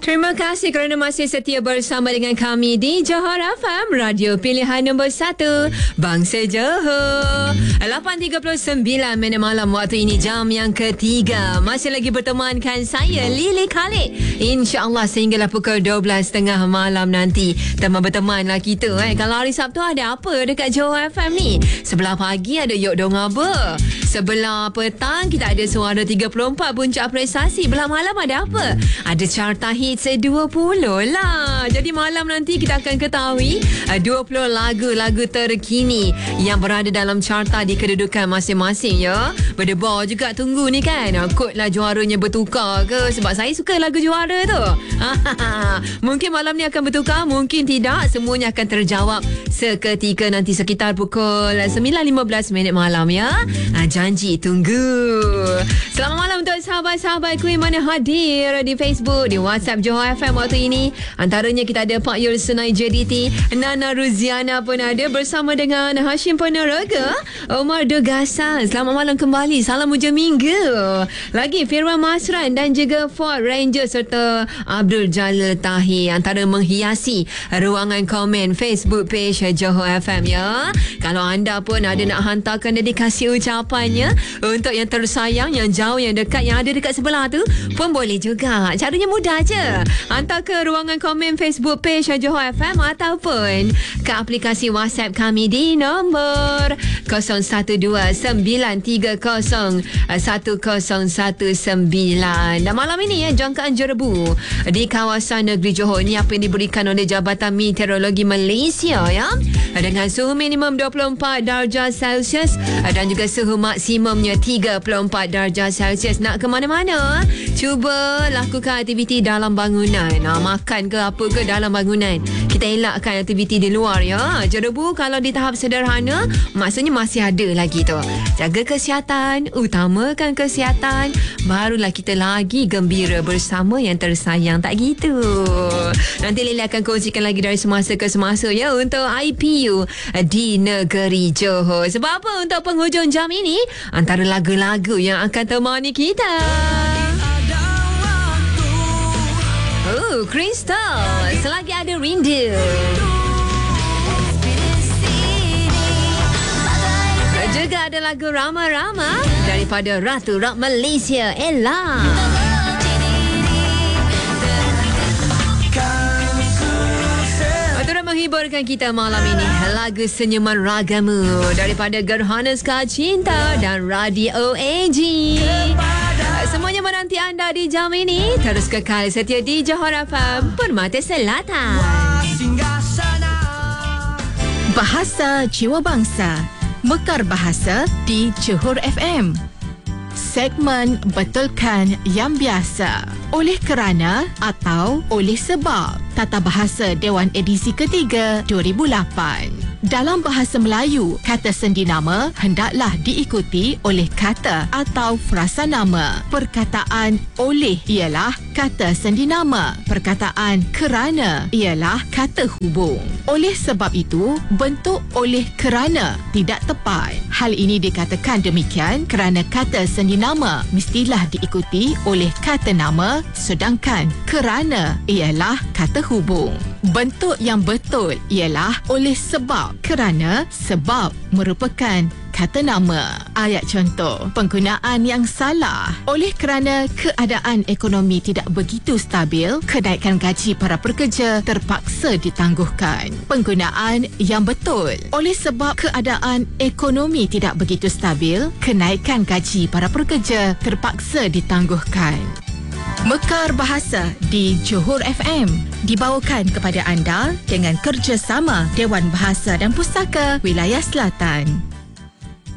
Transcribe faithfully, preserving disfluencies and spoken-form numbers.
Terima kasih kerana masih setia bersama dengan kami di Johor F M, radio pilihan nombor satu Bangsa Johor. lapan tiga puluh sembilan minit malam waktu ini, jam yang ketiga. Masih lagi bertemankan saya, Lily Khalid. InsyaAllah sehinggalah pukul dua belas tiga puluh malam nanti teman bertemanlah kita. Eh. Kalau hari Sabtu ada apa dekat Johor F M ni? Sebelah pagi ada Yok Dong Apa. Sebelah petang kita ada Suara tiga puluh empat Puncak Prestasi. Belah malam ada apa? Ada Carta Hits dua puluh lah. Jadi malam nanti kita akan ketahui dua puluh lagu-lagu terkini yang berada dalam carta di kedudukan masing-masing ya. Berdebar juga tunggu ni kan. Kod lah juaranya bertukar ke? Sebab saya suka lagu juara tu. Mungkin malam ni akan bertukar, mungkin tidak. Semuanya akan terjawab seketika nanti sekitar pukul sembilan lima belas minit malam ya. Janji tunggu. Selamat malam untuk sahabat-sahabatku yang mana hadir di Facebook, di WhatsApp Johor F M waktu ini. Antaranya kita ada Pak Yul Senai J D T, Nana Ruziana pun ada bersama dengan Hashim Ponoroga, Omar Dogasan. Selamat malam kembali. Salam hujung minggu. Lagi Firman Masran dan juga Ford Ranger serta Abdul Jalil Tahi antara menghiasi ruangan komen Facebook page Johor F M ya. Kalau anda pun ada nak hantarkan dedikasi ucapannya untuk yang tersayang, yang jauh, yang dekat, yang ada dekat sebelah tu pun boleh juga. Caranya mudah je. Hantar ke ruangan komen Facebook page Johor F M ataupun ke aplikasi WhatsApp kami di nombor kosong satu dua sembilan tiga kosong satu kosong satu sembilan. Dan malam ini ya, jangkaan jerebu di kawasan negeri Johor ni apa yang diberikan oleh Jabatan Meteorologi Malaysia ya, dengan suhu minimum dua puluh empat darjah Celsius dan juga suhu maksimumnya tiga puluh empat darjah Celsius. Nak ke mana-mana, cuba lakukan aktiviti dalam bangunan. Nah, makan ke apa ke dalam bangunan. Kita elakkan aktiviti di luar ya. Jerebu kalau di tahap sederhana, maksudnya masih ada lagi tu. Jaga kesihatan, utamakan kesihatan, barulah kita lagi gembira bersama yang tersayang. Tak gitu. Nanti Lili akan kongsikan lagi dari semasa ke semasa ya untuk I P U di negeri Johor. Sebab apa? Untuk penghujung jam ini, antara lagu-lagu yang akan temani kita, oh, Crystal, selagi ada rindu. Juga ada lagu Rama-Rama daripada Ratu Rock Malaysia, Ella. Turut menghiburkan kita malam ini lagu Senyuman Ragamu daripada Gerhana Ska Cinta dan Radio A G. Semuanya menanti anda di jam ini. Terus kekal setia di Johor F M, Permata Selatan. Bahasa Jiwa Bangsa, Mekar Bahasa di Johor F M. Segmen Betulkan Yang Biasa, oleh kerana atau oleh sebab, Tata Bahasa Dewan edisi ketiga dua ribu lapan. Dalam bahasa Melayu, kata sendinama hendaklah diikuti oleh kata atau frasa nama. Perkataan oleh ialah kata sendinama. Perkataan kerana ialah kata hubung. Oleh sebab itu, bentuk oleh kerana tidak tepat. Hal ini dikatakan demikian kerana kata sendinama mestilah diikuti oleh kata nama, sedangkan kerana ialah kata hubung. Bentuk yang betul ialah oleh sebab, kerana sebab merupakan kata nama. Ayat contoh, penggunaan yang salah. Oleh kerana keadaan ekonomi tidak begitu stabil, kenaikan gaji para pekerja terpaksa ditangguhkan. Penggunaan yang betul. Oleh sebab keadaan ekonomi tidak begitu stabil, kenaikan gaji para pekerja terpaksa ditangguhkan. Mekar Bahasa di Johor F M dibawakan kepada anda dengan kerjasama Dewan Bahasa dan Pustaka Wilayah Selatan.